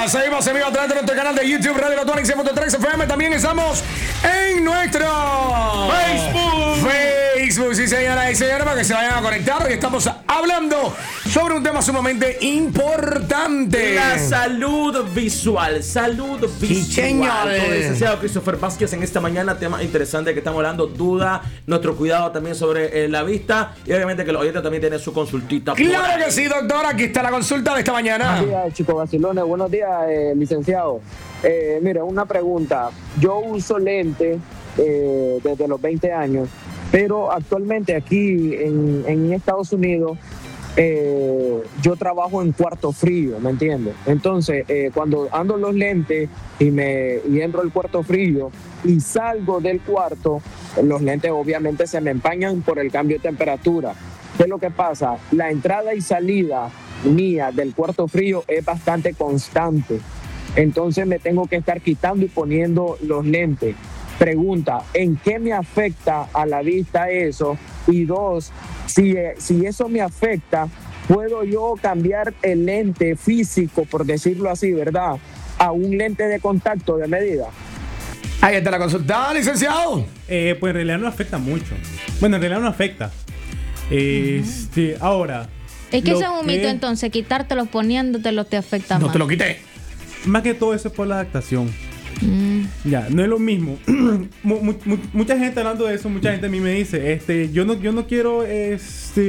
Seguimos en vivo a través de nuestro canal de YouTube, Radio Lotonic 100.3 FM. También estamos en nuestro Facebook, sí, señoras y señores, para que se vayan a conectar. Hoy estamos hablando sobre un tema sumamente importante: la salud visual. Sí, señor. Con el licenciado Christopher Vázquez en esta mañana, tema interesante que estamos hablando, duda, nuestro cuidado también sobre la vista, y obviamente que los oyentes también tienen su consultita. Claro que sí, doctor, aquí está la consulta de esta mañana. Buenos días, chicos vacilones. Buenos días, licenciado. Mira, una pregunta. Yo uso lente desde los 20 años, pero actualmente aquí en Estados Unidos yo trabajo en cuarto frío, ¿me entiendes? Entonces, cuando ando los lentes y entro al cuarto frío y salgo del cuarto, los lentes obviamente se me empañan por el cambio de temperatura. ¿Qué es lo que pasa? La entrada y salida mía del cuarto frío es bastante constante. Entonces me tengo que estar quitando y poniendo los lentes. Pregunta, ¿en qué me afecta a la vista eso? Y dos, si eso me afecta, ¿puedo yo cambiar el lente físico, por decirlo así, verdad, a un lente de contacto de medida? Ahí está la consulta, licenciado. Pues en realidad no afecta mucho. Bueno, en realidad no afecta. Ahora... Es que eso es un mito, entonces, quitártelos poniéndotelos te afecta más. No te lo quité. Más que todo eso es por la adaptación. Ya, no es lo mismo. Mucha gente hablando de eso, mucha gente a mí me dice, yo no quiero que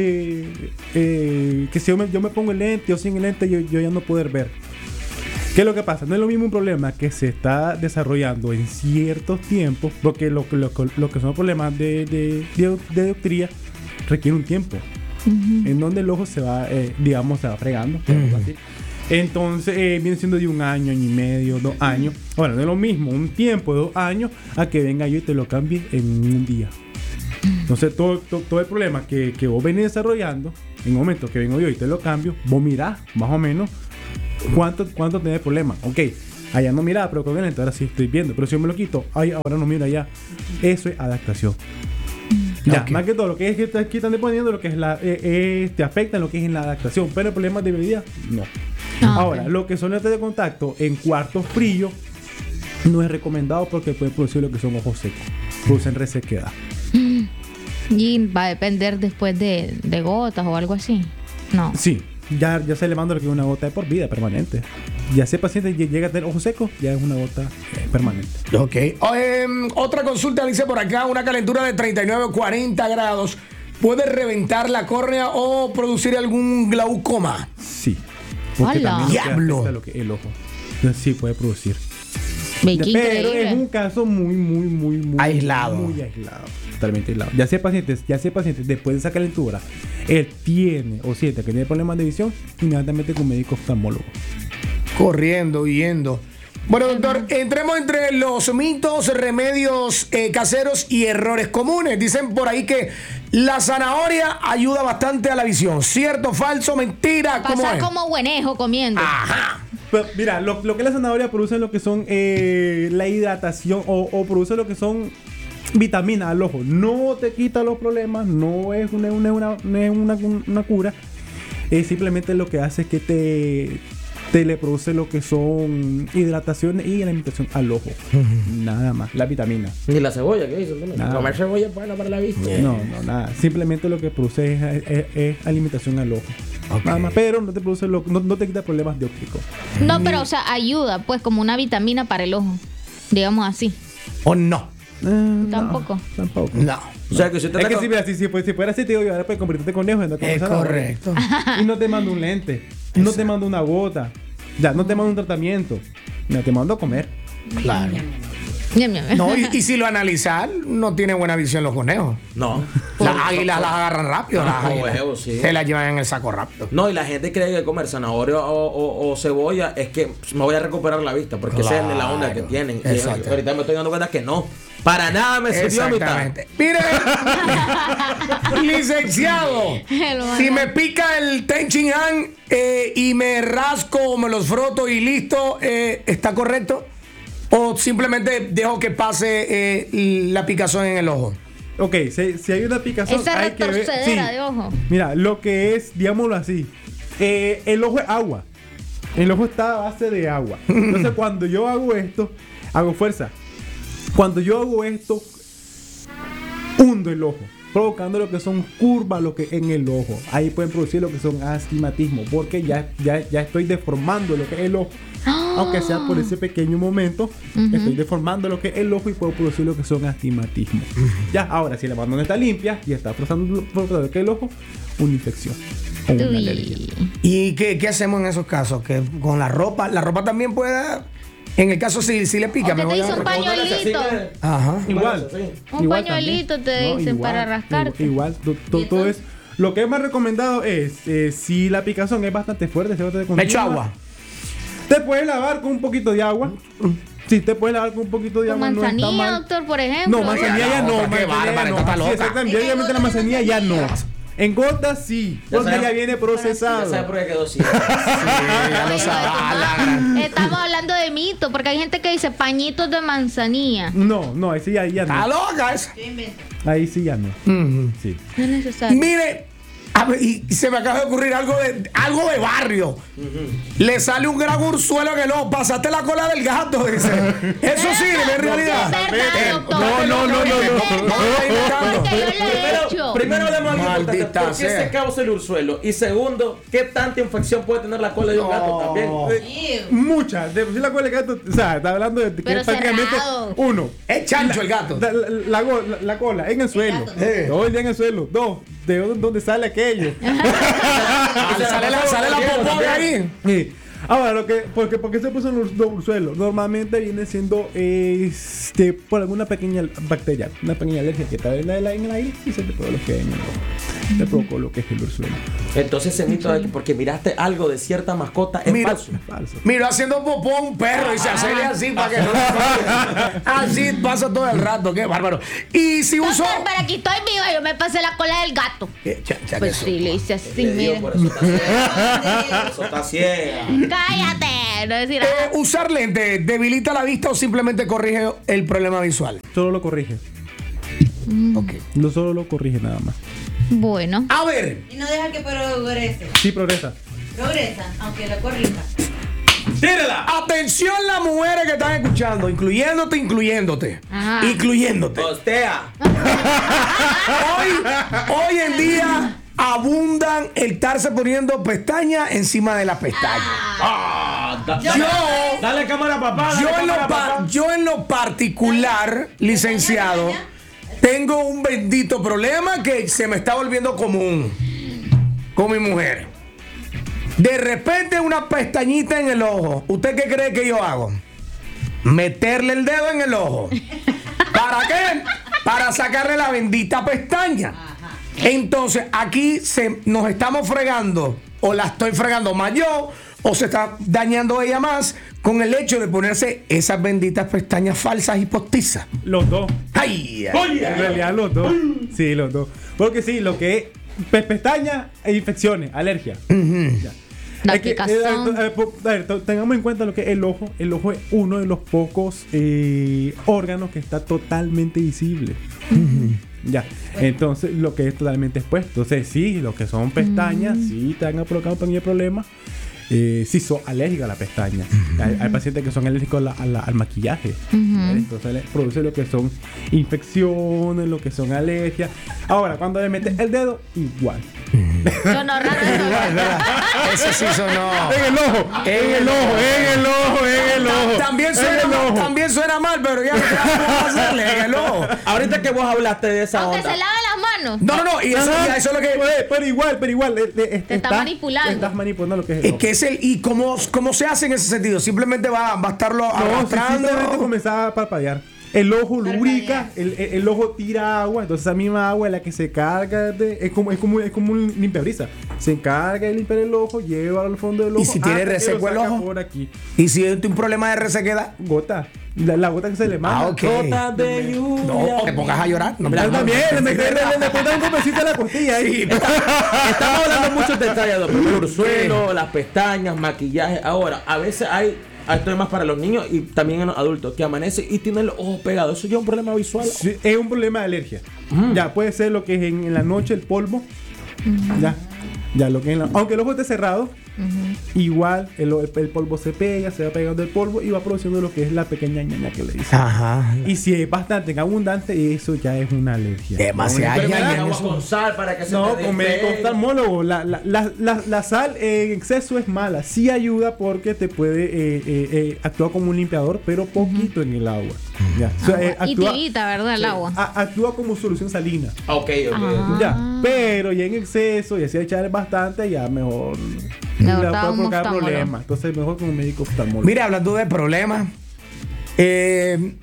si yo me pongo el lente o sin el lente yo ya no poder ver. ¿Qué es lo que pasa? No es lo mismo un problema que se está desarrollando en ciertos tiempos, porque lo que son problemas de dioptría requiere un tiempo. En donde el ojo se va, se va fregando. Así. Entonces viene siendo de 1 año, año y medio, 2 años. Bueno, no es lo mismo un tiempo de 2 años a que venga yo y te lo cambie en un día. Entonces todo el problema que vos venís desarrollando, en el momento que vengo yo y te lo cambio, vos mirás más o menos cuánto tenés problema. Ok, allá no miraba, pero con el lente ahora sí estoy viendo. Pero si yo me lo quito, ahora no miro allá. Eso es adaptación. Ya, más que todo lo que es que están poniendo lo que es te afecta en lo que es en la adaptación, pero el problema de medida no. Ahora, lo que son lentes de contacto en cuartos fríos no es recomendado porque puede producir lo que son ojos secos, producen resequedad. Y va a depender después de gotas o algo así. No. Sí, ya se le manda lo que es una gota de por vida permanente. Ya ese paciente llega a tener ojos secos, ya es una gota permanente. Ok. Otra consulta dice por acá: una calentura de 39 o 40 grados puede reventar la córnea o producir algún glaucoma. Sí. Porque también ¡Diablo! lo que el ojo. Sí puede producir. Pero es un caso muy aislado. Muy aislado. Totalmente aislado. Ya sea paciente después de esa calentura, él tiene o siente que tiene problemas de visión, inmediatamente con un médico oftalmólogo. Corriendo, huyendo. Bueno, doctor, entremos entre los mitos, remedios caseros y errores comunes. Dicen por ahí que la zanahoria ayuda bastante a la visión. ¿Cierto, falso, mentira? ¿Cómo Pasar es? como buenejo comiendo. Ajá. Pero mira, lo que la zanahoria produce lo que son la hidratación o produce lo que son vitaminas al ojo. No te quita los problemas, no es una cura. Es simplemente lo que hace es que te le produce lo que son hidratación y alimentación al ojo. Nada más, la vitamina. Ni la cebolla, ¿qué dices? Comer Más. cebolla es bueno para la vista. No, nada. Simplemente lo que produce es alimentación al ojo. Okay. Nada más, pero no te produce no te quita problemas de óptico. No, pero o sea, ayuda, pues, como una vitamina para el ojo. Digamos así. ¿O no? Tampoco. Tampoco. No. O sea, que si te Es que si fuera así, te digo, ahora puedes convertirte en conejo. No Es correcto. Y no te mando un lente. No te mando una gota. Ya, no te mando un tratamiento. No te mando a comer. Claro. No, y si lo analizas, no tiene buena visión los conejos. No. Las águilas las agarran rápido. Las águilas. Huevos, sí. Se las llevan en el saco rápido. No, y la gente cree que comer zanahoria o cebolla es que me voy a recuperar la vista, porque esa es la onda que tienen. Y Exacto. ahorita me estoy dando cuenta que no. Para nada me sirvió a mitad. Exactamente. Mire, licenciado, si me pica el Tenchin Han y me rasco o me los froto y listo, ¿está correcto? ¿O simplemente dejo que pase la picazón en el ojo? Ok, si hay una picazón, Esa hay que ver. retorcedera de ojo. Mira, lo que es, digámoslo así, el ojo es agua. El ojo está a base de agua. Entonces, cuando yo hago esto, hago fuerza. Cuando yo hago esto, hundo el ojo, provocando lo que son curvas en el ojo. Ahí pueden producir lo que son astigmatismo, porque ya estoy deformando lo que es el ojo. Aunque sea por ese pequeño momento, estoy deformando lo que es el ojo y puedo producir lo que son astigmatismo. Ya, ahora, si la mano no está limpia y está forzando lo que es el ojo, una infección o una alergia. ¿Y qué hacemos en esos casos? Que con la ropa también puede... En el caso si le pica, O que te dice un pañuelito. Ajá. Igual. Un Igual pañuelito también. te dicen para rascarte. Igual, todo es. Lo que es más recomendado es, si la picazón es bastante fuerte, Me echo agua. Te puedes lavar con un poquito de agua. Sí, te puedes lavar con un poquito de Con agua. manzanilla, no está mal. doctor, por ejemplo. No, manzanilla ya no. Qué bárbara, está Sí, loca. exactamente. Obviamente la manzanilla ya no. En gotas sí, Ya porque sabemos. ya viene Ya procesado. sabes por qué quedó ciego. Ya lo Oye, sabes. estamos hablando de mito, porque hay gente que dice pañitos de manzanilla. No, ahí sí ya Está no. loca esa. Ahí sí ya no. Ujú. Sí. No es necesario. Mire, a ver, y se me acaba de ocurrir algo de barrio. Le sale un gran urzuelo en el ojo. Pasaste la cola del gato, dice. Eso sirve en realidad. Es verdad, doctor. No. No me estoy inventando. Porque yo lo he hecho. Primero hablemos de algo importante. Maldita ¿Por qué sea. se causa el urzuelo? Y segundo, ¿qué tanta infección puede tener la cola de un gato también? Muchas. De por sí la cola del gato, o sea, está hablando de que Pero prácticamente cerrado. uno. Es chancho el gato. La cola en el suelo. Todo el día en el suelo. Dos, de dónde sale aquello. Sale la popó de ahí. Sí. Ahora, ¿por qué se puso en el urzuelo? Normalmente viene siendo por alguna pequeña bacteria, una pequeña alergia que está en el aire y se te provocó lo que es en el ojo. Te provocó lo que es el urzuelo. Entonces ese mito de que porque miraste algo de cierta mascota es Mira. falso. Falso. Mira, haciendo popó a un perro y se hace así para que no así pasa todo el rato, qué bárbaro. Y si uso. Doctor, pero aquí estoy viva, yo me pasé la cola del gato. Pues sí, le hice así, Le digo, mire. por eso está ciega. Por eso está ciega. Cállate, no decir nada. ¿Usar lente debilita la vista o simplemente corrige el problema visual? Solo lo corrige. Ok. No solo lo corrige nada más. Bueno. A ver, Y no deja que progrese. Sí progresa. Progresa, aunque lo corrija. ¡Tírala! atención las mujeres que están escuchando, incluyéndote. Ajá. Incluyéndote. Postea. Hoy en día abundan el estarse poniendo pestañas encima de las pestañas. Dale cámara, papá. Dale cámara, papá. Yo en lo particular, licenciado, tengo un bendito problema que se me está volviendo común con mi mujer. De repente una pestañita en el ojo. ¿Usted qué cree que yo hago? Meterle el dedo en el ojo. ¿Para qué? Para sacarle la bendita pestaña. Entonces aquí nos estamos fregando, o la estoy fregando más yo, o se está dañando ella más con el hecho de ponerse esas benditas pestañas falsas y postizas. Los dos. ¡Ay! En realidad los dos. Sí, los dos. Porque sí, lo que es pestañas e infecciones, alergia. Ya. La Es que, picazón. tengamos en cuenta lo que es el ojo. El ojo es uno de los pocos órganos que está totalmente visible. Ya, entonces lo que es totalmente expuesto. Entonces, sí, lo que son pestañas, sí te han provocado un pequeño problema. Sí, son alérgicas a la pestaña. Hay pacientes que son alérgicos al maquillaje. Entonces, les produce lo que son infecciones, lo que son alergias. Ahora, cuando le metes el dedo, igual. Sonó raro eso. Ese sí sonó. En el ojo, en el ojo. También suena mal, pero ya vamos a hacerle en el ojo. Ahorita que vos hablaste de esa Aunque onda. se lave las manos. No, y eso es lo que. Pero igual. Te está manipulando. Estás manipulando lo que es el Es ojo. que es el. ¿Y cómo se hace en ese sentido? Simplemente va a estarlo No, arrastrando. simplemente comenzaba a parpadear. El ojo lubrica, el ojo tira agua, entonces esa misma agua es la que se carga es como un limpiabrisa. Se encarga de limpiar el ojo, lleva al fondo del ojo. ¿Y si tiene hasta que reseco lo el saca ojo? por aquí. Y si tiene un problema de resequedad. Gota. La gota que se le manda. Ok. Gotas de lluvia. No, te pongas a llorar. No, Pero también, le metes un golpecito a la costilla ahí. Sí, Estamos hablando de muchos detalles, doctor. El urzuelo, las pestañas, maquillaje. Ahora, a veces esto es más para los niños y también en los adultos que amanece y tienen los ojos pegados. Eso ya es un problema visual. Sí, es un problema de alergia. Ya puede ser lo que es en la noche el polvo. Ya. Ya lo que aunque el ojo esté cerrado, igual el polvo se pega, se va pegando el polvo y va produciendo lo que es la pequeña ñaña que le dicen. Ajá. Y si es bastante abundante, eso ya es una alergia. Demasiada ñaña. Agua con sal para que se No, te con médico despegue. oftalmólogo. La sal en exceso es mala. Sí ayuda porque te puede actuar como un limpiador, pero poquito en el agua. Ya. O sea, Y tirita, ¿verdad? El agua. Actúa como solución salina. Ok. Ya. Pero ya en exceso, y así echar bastante, ya mejor. Mejor Le estaba puede un provocar oftalmólogo. problemas. Entonces, mejor con un médico oftalmólogo. Mira, hablando de problemas, en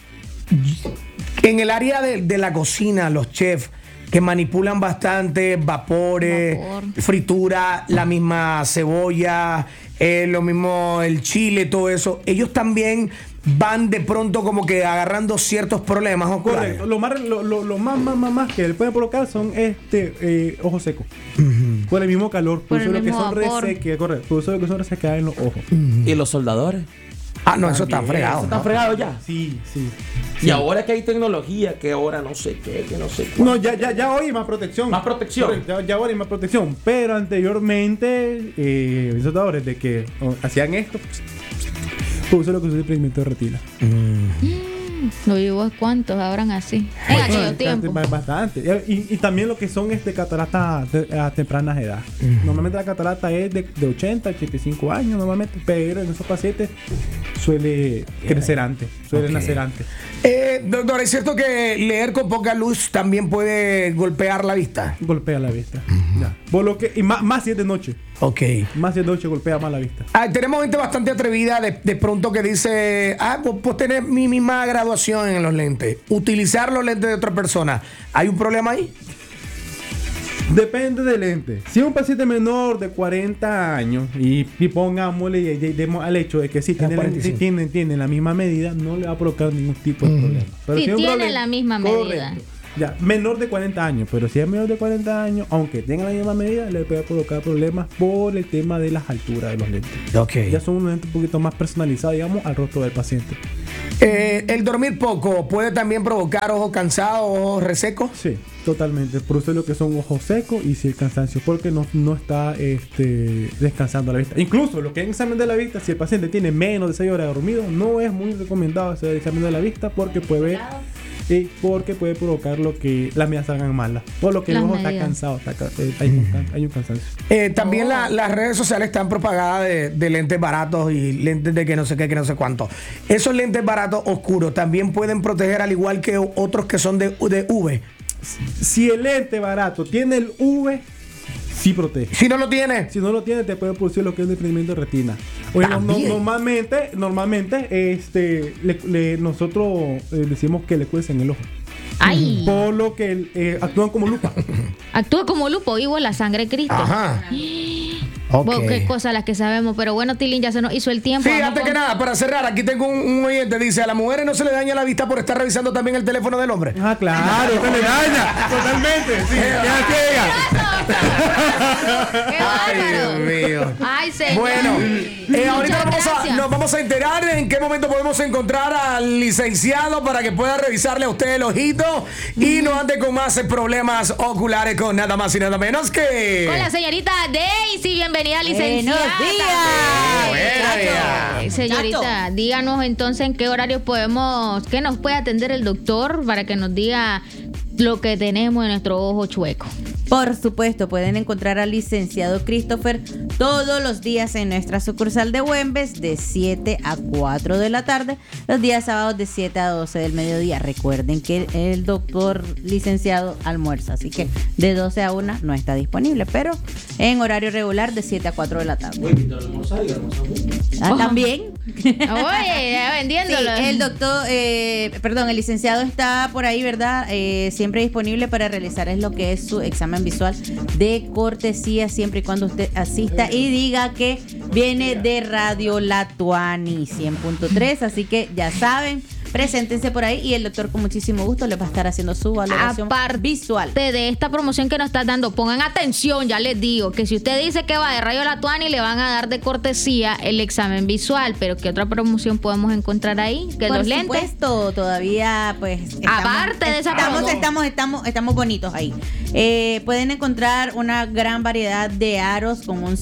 el área de la cocina, los chefs que manipulan bastante vapores, Vapor. fritura, la misma cebolla, lo mismo el chile, todo eso, ellos también van de pronto como que agarrando ciertos problemas oculares. Correcto. Lo más que le pueden provocar son ojos secos. Por el mismo calor. Por el eso lo que mismo son vapor. resequedades. Correcto. Por eso lo que son resequedades en los ojos. ¿Y los soldadores? Ah, no, eso está fregado. ¿Eso está ¿no? fregado ya? Sí. Y ahora que hay tecnología, que ahora no sé qué, que no sé qué. No, ya hoy hay más protección. Más protección. Correcto, ya hoy hay más protección. Pero anteriormente, los soldadores de que hacían esto, por eso lo que es el pigmento de retina. No digo cuántos habrán así. En aquellos tiempos. Bastante. Y también lo que son cataratas a tempranas edad. Normalmente la catarata es de 80 a 85 años, normalmente, pero en esos pacientes suele crecer antes, suele nacer antes. Doctor, ¿es cierto que leer con poca luz también puede golpear la vista? Golpea la vista. Ya. Por lo que, y más si es de noche. Ok. Más si es de noche, golpea más la vista. Tenemos gente bastante atrevida de pronto que dice, pues tener mi misma graduación en los lentes, utilizar los lentes de otra persona. ¿Hay un problema ahí? Depende del lente. Si es un paciente menor de 40 años y pongámosle y demos al hecho de que sí tienen la misma medida, no le va a provocar ningún tipo de problema. Pero Sí, si es un tiene problema- la misma medida. Correcto. Ya, menor de 40 años, pero si es menor de 40 años, aunque tenga la misma medida, le puede provocar problemas por el tema de las alturas de los lentes. Ok. Ya son unos lentes un poquito más personalizados, digamos, al rostro del paciente. ¿El dormir poco puede también provocar ojos cansados, ojos resecos? Sí, totalmente. Por eso es lo que son ojos secos y sí el cansancio, porque no está descansando la vista. Incluso lo que es examen de la vista, si el paciente tiene menos de 6 horas de dormido, no es muy recomendado hacer el examen de la vista porque puede provocar lo que las medidas salgan malas. Por lo que el Las ojo está medidas. cansado, hay un cansancio. También las redes sociales están propagadas de lentes baratos y lentes de que no sé qué, que no sé cuánto. Esos lentes baratos oscuros también pueden proteger al igual que otros que son de UV. Si el lente barato tiene el V, sí protege. Si no lo tiene, Si no lo tiene, te puede producir lo que es desprendimiento de retina. Oye, También. normalmente nosotros decimos que le cuecen el ojo. Ay, Por lo que actúan como lupa. actúa como lupo, igual la sangre de Cristo. ajá. Bueno, qué cosas las que sabemos, pero bueno, Tilín, ya se nos hizo el tiempo. Sí, Vamos antes con- que nada, para cerrar, aquí tengo un oyente, dice, a las mujeres no se le daña la vista por estar revisando también el teléfono del hombre. Ah, claro, se le daña. Totalmente. Sí, ya ciega. ¡Qué Ay, bárbaro! Dios mío. Ay, señor. Bueno, ahorita Muchas gracias. nos vamos a enterar en qué momento podemos encontrar al licenciado para que pueda revisarle a usted el ojito y no ande con más problemas oculares con nada más y nada menos que... Con la señorita Daisy, bienvenida, licenciada. Buenos días. Buenos días. Señorita, díganos entonces en qué horario qué nos puede atender el doctor para que nos diga lo que tenemos en nuestro ojo chueco. Por supuesto, pueden encontrar al licenciado Christopher todos los días en nuestra sucursal de Güembes de 7 a 4 de la tarde, los días sábados de 7 a 12 del mediodía. Recuerden que el doctor licenciado almuerza, así que de 12 a 1 no está disponible, pero en horario regular de 7 a 4 de la tarde. Voy a invitar a almorzar y almorzamos. También. Oye, ya Sí, vendiéndolo. el licenciado está por ahí, ¿verdad? Siempre disponible para realizar lo que es su examen visual de cortesía, siempre y cuando usted asista y diga que viene de Radio La Tuani 100.3, así que ya saben, preséntense por ahí y el doctor con muchísimo gusto les va a estar haciendo su valoración visual. De esta promoción que nos estás dando, pongan atención, ya les digo, que si usted dice que va de Rayo La Tuani, le van a dar de cortesía el examen visual, pero ¿qué otra promoción podemos encontrar ahí? Que Por los lentes. supuesto, todavía pues Aparte de esa estamos bonitos ahí. Pueden encontrar una gran variedad de aros con un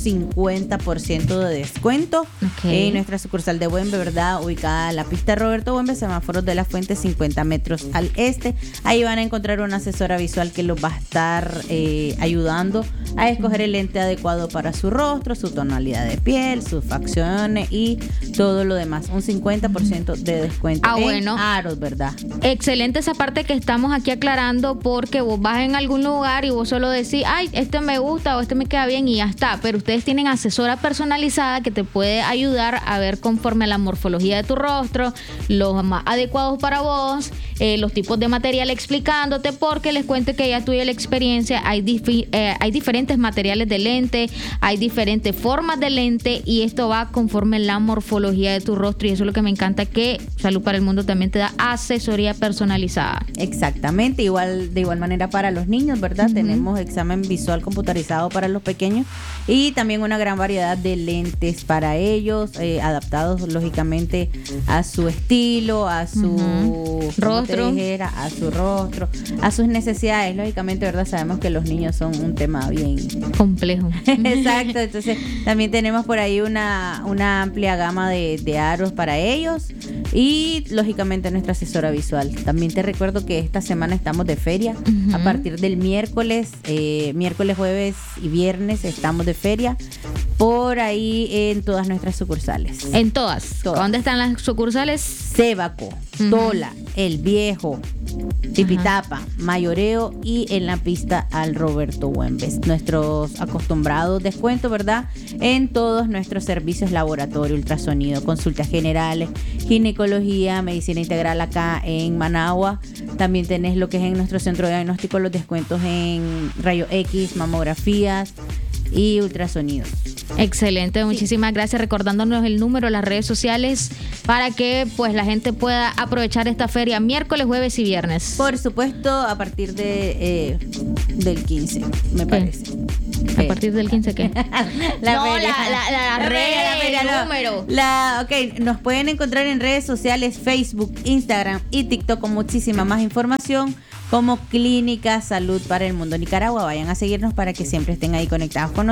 50% de descuento en nuestra sucursal de Güembe, ¿verdad? Ubicada en la pista Roberto Güembe, semáforos de la Fuente, 50 metros al este. Ahí van a encontrar una asesora visual que los va a estar ayudando a escoger el lente adecuado para su rostro, su tonalidad de piel, sus facciones y todo lo demás. Un 50% de descuento en aros, ¿verdad? Excelente esa parte que estamos aquí aclarando, porque vos vas en algún lugar y vos solo decís, ay, este me gusta o este me queda bien y ya está, pero ustedes tienen asesora personalizada que te puede ayudar a ver conforme a la morfología de tu rostro, los más adecuados para vos, los tipos de material, explicándote, porque les cuento que ya tuve la experiencia, hay diferentes materiales de lente, hay diferentes formas de lente y esto va conforme a la morfología de tu rostro, y eso es lo que me encanta, que Salud para el Mundo también te da asesoría personalizada. Exactamente, de igual manera para los niños, ¿verdad? Tenemos examen visual computarizado para los pequeños y también una gran variedad de lentes para ellos, adaptados lógicamente a su estilo, a su rostro, a su rostro, a sus necesidades. Lógicamente, ¿verdad? Sabemos que los niños son un tema bien complejo. Exacto, entonces también tenemos por ahí una amplia gama de aros para ellos y lógicamente nuestra asesora visual. También te recuerdo que esta semana estamos de feria. A partir del miércoles, jueves y viernes estamos de feria por ahí en todas nuestras sucursales. ¿En todas? ¿Dónde están las sucursales? Sébaco, Tola, El Viejo, Tipitapa, Mayoreo y en la pista al Roberto Güembes. Nuestros acostumbrados descuentos, ¿verdad? En todos nuestros servicios: laboratorio, ultrasonido, consultas generales, ginecología, medicina integral acá en Managua. También tenés lo que es en nuestro centro de diagnóstico, los descuentos en rayo X, mamografías y ultrasonidos. Excelente, muchísimas gracias. Recordándonos el número, las redes sociales, para que pues la gente pueda aprovechar esta feria miércoles, jueves y viernes. Por supuesto, a partir del 15, me parece. ¿A partir del 15 qué? La número. Nos pueden encontrar en redes sociales, Facebook, Instagram y TikTok con muchísima más información como Clínica Salud para el Mundo Nicaragua. Vayan a seguirnos para que siempre estén ahí conectados con nosotros.